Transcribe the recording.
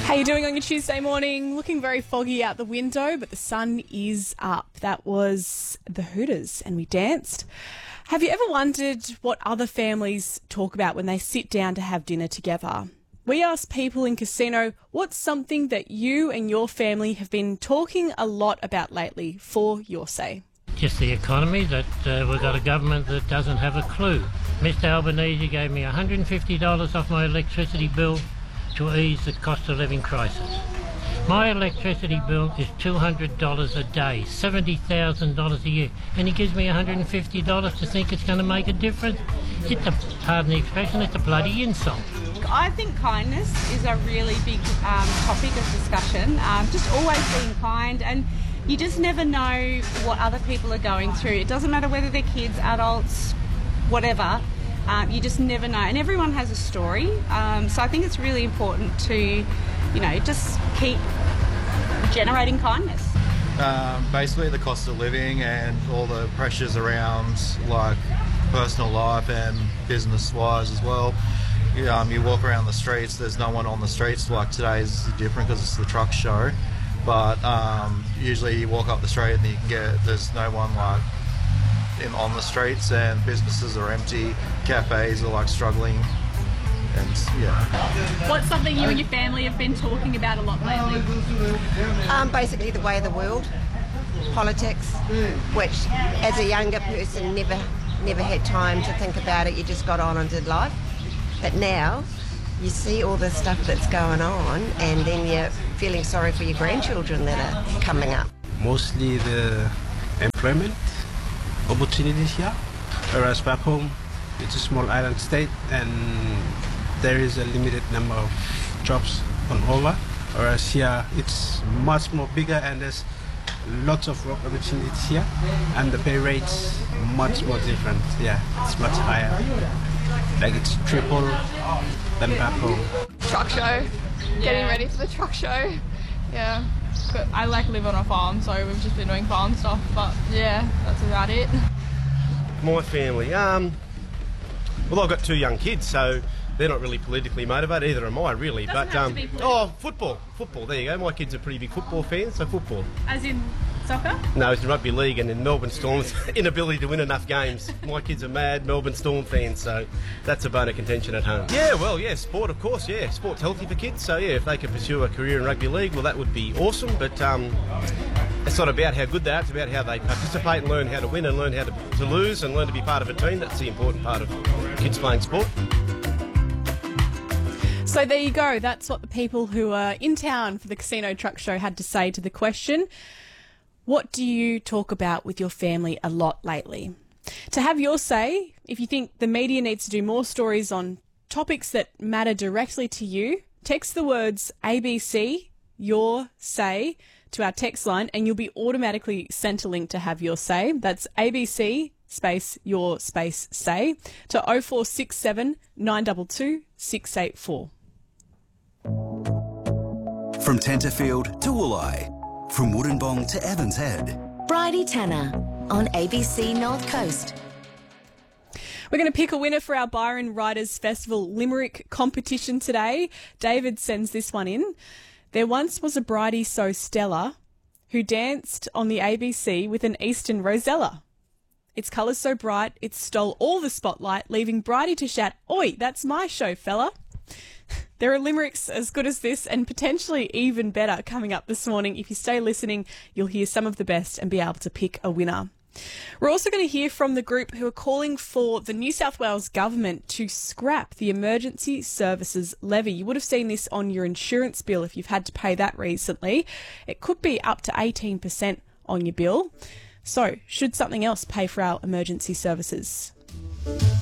How you doing on your Tuesday morning? Looking very foggy out the window, but the sun is up. That was the Hooters, and we danced. Have you ever wondered what other families talk about when they sit down to have dinner together? We asked people in Casino, what's something that you and your family have been talking a lot about lately for your say? Just the economy, that we've got a government that doesn't have a clue. Mr Albanese gave me $150 off my electricity bill to ease the cost of living crisis. My electricity bill is $200 a day, $70,000 a year, and he gives me $150 to think it's going to make a difference. Pardon the expression, it's a bloody insult. I think kindness is a really big topic of discussion. Just always being kind, and you just never know what other people are going through. It doesn't matter whether they're kids, adults, whatever. You just never know, and everyone has a story. So I think it's really important to, just keep generating kindness. Basically the cost of living and all the pressures around like personal life and business-wise as well. You walk around the streets, there's no one on the streets. Like today's different because it's the truck show, but usually you walk up the street and there's no one on the streets, and businesses are empty, cafes are struggling, and yeah. What's something you and your family have been talking about a lot lately? Basically the way of the world, politics, which as a younger person never had time to think about it. You just got on and did life. But now you see all the stuff that's going on, and then you're feeling sorry for your grandchildren that are coming up. Mostly the employment opportunities here, whereas back home it's a small island state and there is a limited number of jobs on over, whereas here it's much more bigger and there's lots of work opportunities here, and the pay rates much more different. Yeah, it's much higher, like it's triple than back home. Truck show, getting ready for the truck show. Yeah, but I live on a farm, so we've just been doing farm stuff, but yeah, that's about it. My family, well, I've got two young kids, so they're not really politically motivated, either am I really. Doesn't have to be political. Football, there you go. My kids are pretty big football fans, so football. As in soccer? No, it's rugby league, and in Melbourne Storm's inability to win enough games. My kids are mad Melbourne Storm fans, so that's a bone of contention at home. Yeah, sport, of course, yeah. Sport's healthy for kids, so yeah, if they can pursue a career in rugby league, well, that would be awesome, but it's not about how good they are, it's about how they participate and learn how to win and learn how to lose and learn to be part of a team. That's the important part of kids playing sport. So there you go. That's what the people who are in town for the Casino Truck Show had to say to the question, what do you talk about with your family a lot lately? To have your say, if you think the media needs to do more stories on topics that matter directly to you, text the words ABC, your say, to our text line, and you'll be automatically sent a link to have your say. That's ABC space your space say to 0467 922 684. From Tenterfield to Woolai, from Wollongong to Evans Head. Bridie Tanner on ABC North Coast. We're going to pick a winner for our Byron Writers Festival Limerick competition today. David sends this one in. There once was a bridie so stellar who danced on the ABC with an Eastern Rosella. Its colours so bright it stole all the spotlight, leaving Bridie to shout, "Oi, that's my show, fella." There are limericks as good as this and potentially even better coming up this morning. If you stay listening, you'll hear some of the best and be able to pick a winner. We're also going to hear from the group who are calling for the New South Wales government to scrap the emergency services levy. You would have seen this on your insurance bill if you've had to pay that recently. It could be up to 18% on your bill. So, should something else pay for our emergency services?